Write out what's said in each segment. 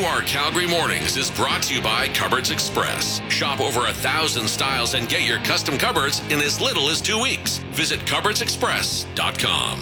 TMR Calgary Mornings is brought to you by Cupboards Express. Shop over 1,000 styles and get your custom cupboards in as little as 2 weeks. Visit cupboardsexpress.com.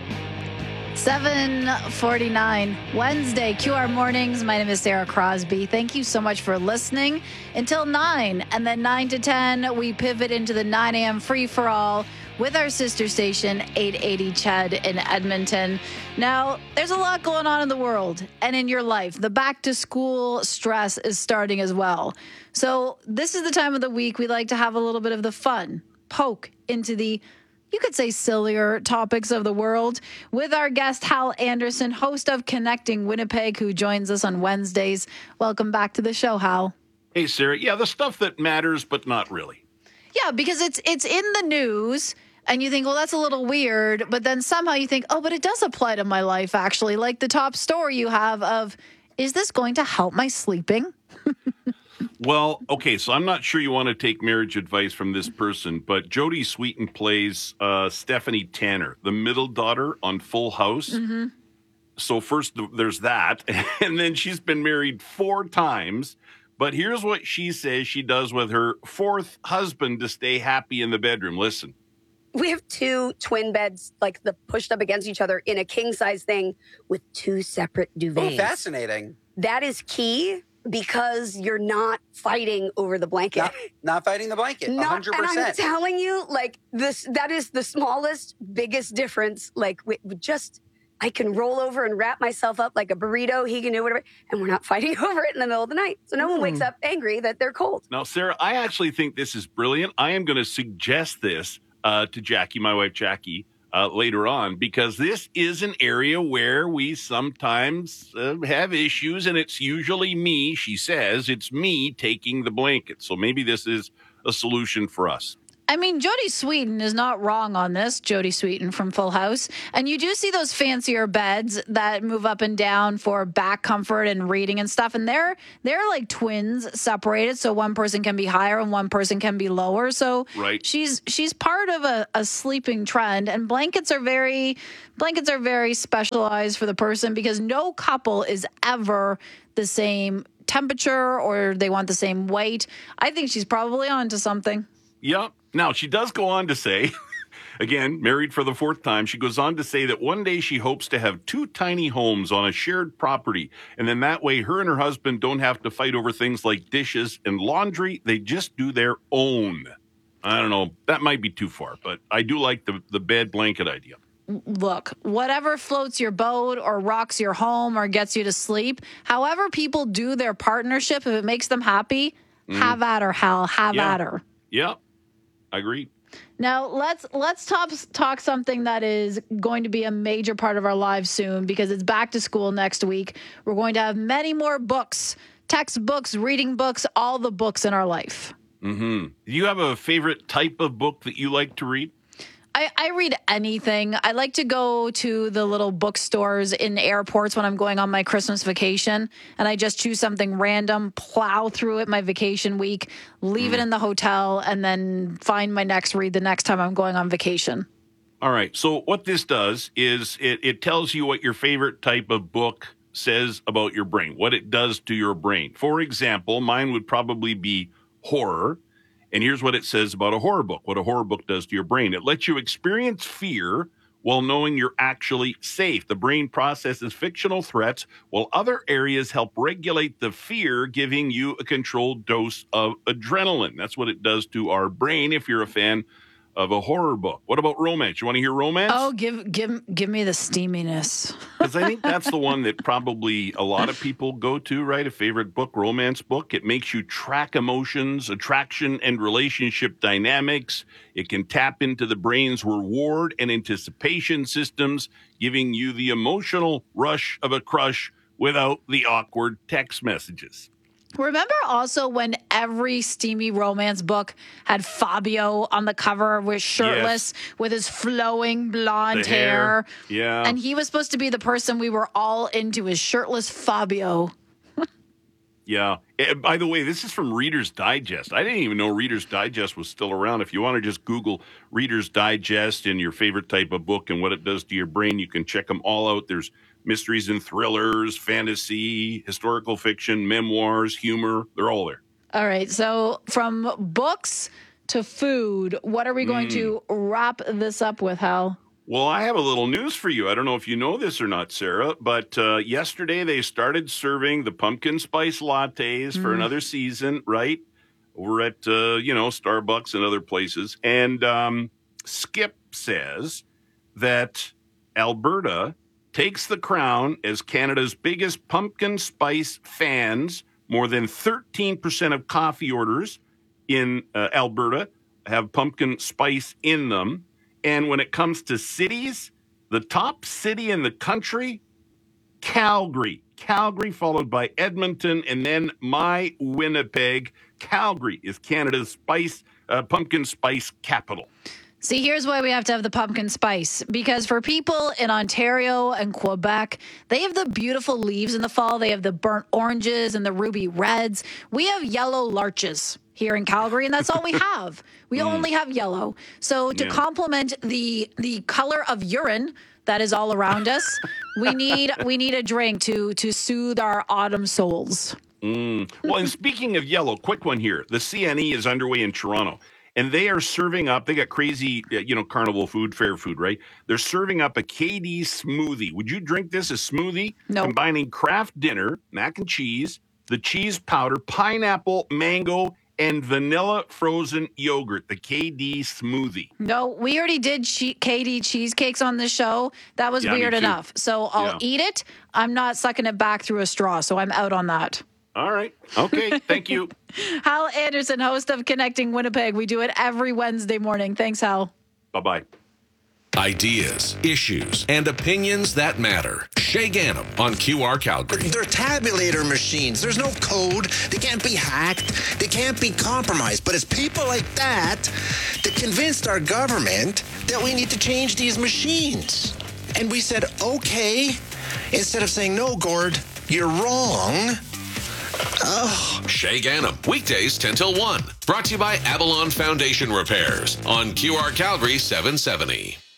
7:49 Wednesday, QR Mornings. My name is Sarah Crosby. Thank you so much for listening until 9. And then 9 to 10, we pivot into the 9 a.m. free-for-all with our sister station, 880 CHED in Edmonton. Now, there's a lot going on in the world and in your life. The back-to-school stress is starting as well. So this is the time of the week we like to have a little bit of the fun, poke into the, you could say, sillier topics of the world with our guest, Hal Anderson, host of Connecting Winnipeg, who joins us on Wednesdays. Welcome back to the show, Hal. Hey, Sarah. Yeah, the stuff that matters, but not really. Yeah, because it's in the news, and you think, well, that's a little weird, but then somehow you think, oh, but it does apply to my life, actually. Like the top story you have of, is this going to help my sleeping? Well, okay, so I'm not sure you want to take marriage advice from this person, but Jodie Sweetin plays Stephanie Tanner, the middle daughter on Full House. Mm-hmm. So first there's that, and then she's been married 4 times. But here's what she says she does with her 4th husband to stay happy in the bedroom. Listen. We have 2 twin beds, like pushed up against each other in a king-size thing with 2 separate duvets. Oh, fascinating. That is key because you're not fighting over the blanket. Not fighting the blanket, 100%. And I'm telling you, that is the smallest, biggest difference. I can roll over and wrap myself up like a burrito. He can do whatever. And we're not fighting over it in the middle of the night. So no one wakes up angry that they're cold. Now, Sarah, I actually think this is brilliant. I am going to suggest this to Jackie, my wife Jackie, later on, because this is an area where we sometimes have issues. And it's usually me, she says, it's me taking the blanket. So maybe this is a solution for us. I mean, Jodie Sweetin is not wrong on this, Jodie Sweetin from Full House. And you do see those fancier beds that move up and down for back comfort and reading and stuff. And they're like twins separated, so one person can be higher and one person can be lower. So right. she's part of a sleeping trend. And blankets are very specialized for the person because no couple is ever the same temperature or they want the same weight. I think she's probably onto something. Yep. Now, she does go on to say, again, married for the 4th time, she goes on to say that one day she hopes to have 2 tiny homes on a shared property. And then that way her and her husband don't have to fight over things like dishes and laundry. They just do their own. I don't know. That might be too far, but I do like the bed blanket idea. Look, whatever floats your boat or rocks your home or gets you to sleep, however people do their partnership, if it makes them happy, have at her, Hal. Have at her. Yeah. I agree. Now, let's talk something that is going to be a major part of our lives soon because it's back to school next week. We're going to have many more books, textbooks, reading books, all the books in our life. Mm-hmm. Do you have a favorite type of book that you like to read? I read anything. I like to go to the little bookstores in airports when I'm going on my Christmas vacation, and I just choose something random, plow through it my vacation week, leave it in the hotel, and then find my next read the next time I'm going on vacation. All right. So what this does is it tells you what your favorite type of book says about your brain, what it does to your brain. For example, mine would probably be horror. And here's what it says about a horror book, what a horror book does to your brain. It lets you experience fear while knowing you're actually safe. The brain processes fictional threats while other areas help regulate the fear, giving you a controlled dose of adrenaline. That's what it does to our brain if you're a fan of a horror book. What about romance? You want to hear romance? Oh, give me the steaminess. Because I think that's the one that probably a lot of people go to, right? A favorite book, romance book. It makes you track emotions, attraction, and relationship dynamics. It can tap into the brain's reward and anticipation systems, giving you the emotional rush of a crush without the awkward text messages. Remember also when every steamy romance book had Fabio on the cover with shirtless with his flowing blonde hair. Yeah. And he was supposed to be the person we were all into, his shirtless Fabio. Yeah. By the way, this is from Reader's Digest. I didn't even know Reader's Digest was still around. If you want to just Google Reader's Digest and your favorite type of book and what it does to your brain, you can check them all out. There's mysteries and thrillers, fantasy, historical fiction, memoirs, humor. They're all there. All right. So from books to food, what are we going to wrap this up with, Hal? Well, I have a little news for you. I don't know if you know this or not, Sarah, but yesterday they started serving the pumpkin spice lattes for another season, right? Over at, Starbucks and other places. And Skip says that Alberta takes the crown as Canada's biggest pumpkin spice fans. More than 13% of coffee orders in Alberta have pumpkin spice in them. And when it comes to cities, the top city in the country, Calgary. Calgary followed by Edmonton and then my Winnipeg. Calgary is Canada's pumpkin spice capital. See, here's why we have to have the pumpkin spice. Because for people in Ontario and Quebec, they have the beautiful leaves in the fall. They have the burnt oranges and the ruby reds. We have yellow larches here in Calgary, and that's all we have. We only have yellow. So to complement the color of urine that is all around us, we need a drink to soothe our autumn souls. Well, and speaking of yellow, quick one here. The CNE is underway in Toronto. And they are serving up, they got crazy, carnival food, fair food, right? They're serving up a KD smoothie. Would you drink this as smoothie? No. Combining Kraft Dinner, mac and cheese, the cheese powder, pineapple, mango, and vanilla frozen yogurt, the KD smoothie. No, we already did KD cheesecakes on the show. That was weird enough. So I'll eat it. I'm not sucking it back through a straw, so I'm out on that. All right. Okay. Thank you. Hal Anderson, host of Connecting Winnipeg. We do it every Wednesday morning. Thanks, Hal. Bye-bye. Ideas, issues, and opinions that matter. Shay Ganem on QR Calgary. They're tabulator machines. There's no code. They can't be hacked. They can't be compromised. But it's people like that that convinced our government that we need to change these machines. And we said, okay, instead of saying, no, Gord, you're wrong. Oh. Shay Ganem, weekdays 10 till 1. Brought to you by Avalon Foundation Repairs on QR Calgary 770.